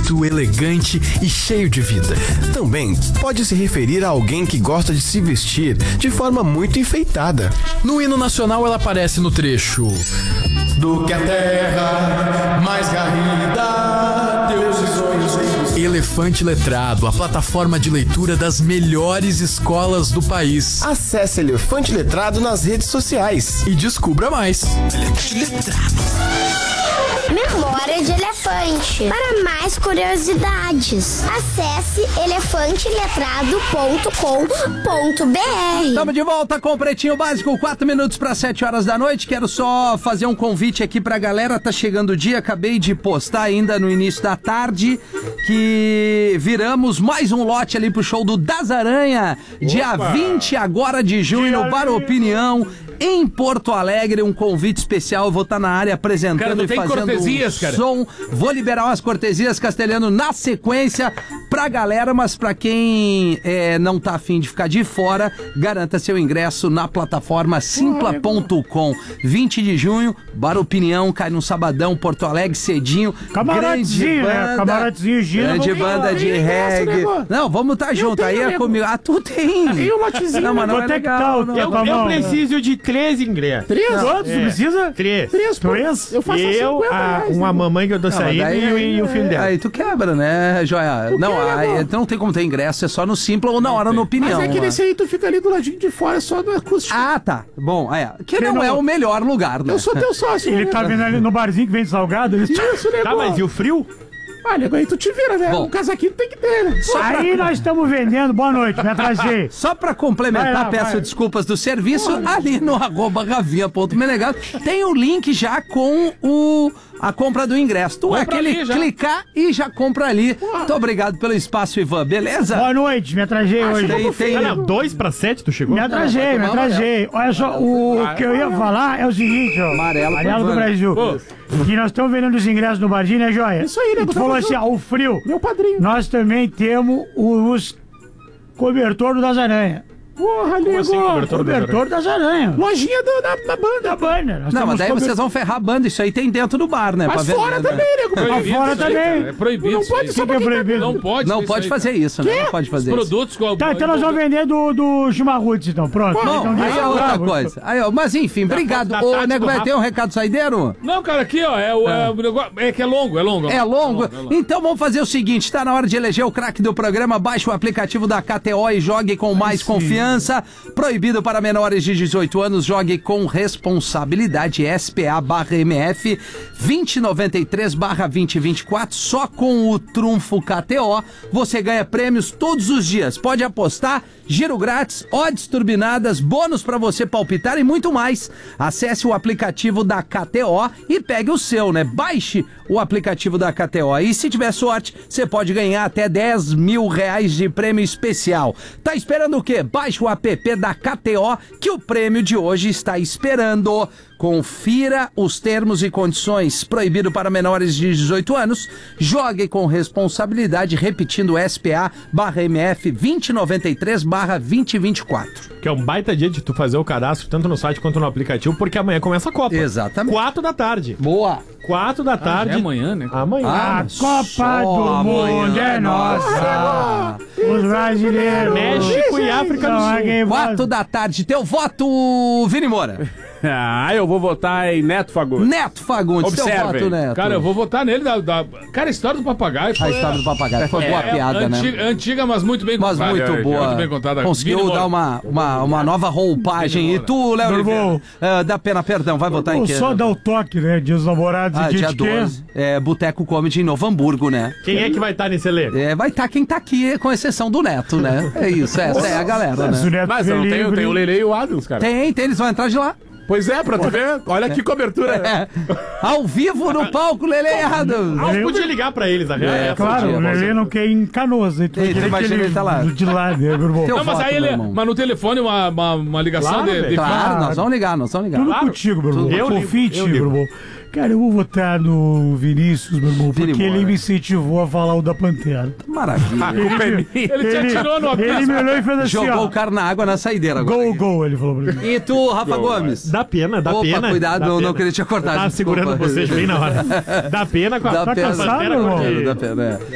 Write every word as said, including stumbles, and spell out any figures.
bonito, elegante e cheio de vida. Também pode se referir a alguém que gosta de se vestir de forma muito enfeitada. No hino nacional ela aparece no trecho: do que a terra mais garrida, deuses sonhos. Elefante Letrado, a plataforma de leitura das melhores escolas do país. Acesse Elefante Letrado nas redes sociais e descubra mais. Elefante Letrado. Memória de Elefante. Para mais curiosidades, acesse elefante letrado ponto com ponto b r. Estamos de volta com o Pretinho Básico, quatro minutos para sete horas da noite. Quero só fazer um convite aqui pra galera. Tá chegando o dia, acabei de postar ainda no início da tarde que viramos mais um lote ali pro show do Das Aranha, dia vinte agora de junho, no Bar Opinião, em Porto Alegre. Um convite especial, eu vou estar na área apresentando cara, e fazendo cortesias, um cara. som. Vou liberar umas cortesias, Castelhano, na sequência pra galera, mas pra quem é, não tá afim de ficar de fora, garanta seu ingresso na plataforma simpla ponto com. vinte de junho, Bar Opinião, cai no sabadão, Porto Alegre, cedinho. Camarotezinho, né? Camarotezinho, Gina. Grande banda de reggae. Não, vamos estar junto. Aí é comigo. Ah, tu tem. E o lotezinho. Não, mas não é legal. Eu, eu preciso de três ingressos. Três? Quantos? Tu precisa? Três. Três, Três? Eu faço eu, a, uma mamãe que eu tô saindo e, e o filho dela. Aí tu quebra, né, Joia? Não, aí, não tem como ter ingresso, é só no Simpla ou na hora no Opinião. Mas é que nesse aí tu fica ali do ladinho de fora, só no acústico. Ah, tá. Bom, é. Que não é o melhor lugar, né? Eu sou teu sócio. Ele tá vendo ali no barzinho que vem salgado? Isso, negócio. Tá, mas e o frio? Ah, nego, aí tu te vira, né? Bom, um casaquinho tem que ter, né? Aí pra... nós estamos vendendo, boa noite, me atrasei. Só pra complementar, lá, peço vai. desculpas do serviço, Porra. ali no arroba gavinha ponto menegaso tem o link já com o... a compra do ingresso. Tu é aquele clicar e já compra ali. Porra. Muito obrigado pelo espaço, Ivan. Beleza? Boa noite, me atrasei ah, hoje. Tem, tem... Ah, não, dois para sete tu chegou? Me atrasei, me atrasei. Olha só, o ah, que eu ia falar é o seguinte, ó. Amarelo, Amarelo do Brasil. Pô. Que nós estamos vendendo os ingressos no barzinho, né, Joia? Isso aí, né? Tu falou assim, ó, o frio. Meu padrinho. Nós também temos os cobertor do Das Aranha. Porra, nego! Assim, cobertor, cobertor das aranhas. Lojinha do, da, da banda. Da banda. Nós não, mas daí cober... vocês vão ferrar a banda. Isso aí tem dentro do bar, né? Mas fora ver, também, nego. Mas fora também. Aí, é proibido. Não pode, só é proibido. Não pode. Não pode fazer isso, né? Não pode fazer Os isso. produtos com Tá, então nós vamos vender do, do Chimarruts, então. Pronto. Bom, então, aí é outra coisa. Aí, ó, mas enfim, obrigado. Ô, nego, vai ter um recado saideiro? Não, cara, aqui, ó. É o é. negócio. É que é longo, é longo. É longo? É longo. Então vamos fazer o seguinte: tá na hora de eleger o craque do programa. Baixe o aplicativo da K T O e jogue com mais Sim. confiança. Proibido para menores de dezoito anos, jogue com responsabilidade. S P A barra M F vinte noventa e três barra vinte vinte e quatro. Só com o trunfo K T O você ganha prêmios todos os dias. Pode apostar, giro grátis, odds turbinadas, bônus para você palpitar e muito mais. Acesse o aplicativo da K T O e pegue o seu, né? Baixe o aplicativo da K T O e se tiver sorte, você pode ganhar até dez mil reais de prêmio especial. Tá esperando o quê? Baixe o app da K T O que o prêmio de hoje está esperando. Confira os termos e condições. Proibido para menores de dezoito anos. Jogue com responsabilidade, repetindo S P A barra M F vinte noventa e três barra vinte vinte e quatro. Que é um baita dia de tu fazer o cadastro tanto no site quanto no aplicativo, porque amanhã começa a Copa. Exatamente. Quatro da tarde. Boa. Quatro da tarde. Ah, é amanhã, né? Amanhã. A ah, Copa do Mundo é nossa. Os brasileiros. México e África do Sul. Quatro da tarde. Teu voto, Vini Moura. Ah, eu vou votar em Neto Fagundes. Neto Fagundes, Observe. teu voto, Neto. Cara, eu vou votar nele. Da, da... Cara, a história do papagaio foi... A história do papagaio foi é, boa piada, é, antiga, né? Antiga, mas muito bem contada. Mas muito boa. Muito bem contada. Conseguiu dar uma, uma, uma nova roupagem. E tu, Léo Oliveira, uh, dá pena, perdão, vai votar em quê? Só dar o toque, né? Dia dos Namorados ah, e dia, dia doze. É, Boteco Comedy em Novo Hamburgo, né? Quem é que vai estar nesse elenco? É, vai estar quem tá aqui, com exceção do Neto, né? É isso, essa é a galera, né? Mas não tem, tem o Lele e o Adams, cara. Tem, tem, eles vão entrar de lá. Pois é, pra tu ver, olha que cobertura. É. Ao vivo no palco, Lele e Adams. Ah, eu podia ligar pra eles, a é, é, Claro, podia, o Lele não quer ir em Canoas. Então imagina ele tá lá. De lá, né, meu irmão? Não, mas aí ele, mas no telefone uma, uma, uma ligação claro, de, de... Claro, nós vamos ligar, nós vamos ligar. Tudo claro. contigo, meu irmão. Eu confio em ti, meu irmão. Cara, eu vou votar no Vinícius, meu irmão, porque ele me incentivou a falar o da Pantera. Maravilha. Ele, ele, ele te atirou no Ele me olhou e fez assim, jogou ó, o cara na água na saideira agora. Gol, gol, ele falou pra mim. E tu, Rafa gol, Gomes? Dá pena, dá Opa, pena. cuidado, dá não, pena. não queria te acordar. Tá segurando vocês bem na hora. Dá pena com a dá tá pena, cansado, meu irmão? Dá pena, é.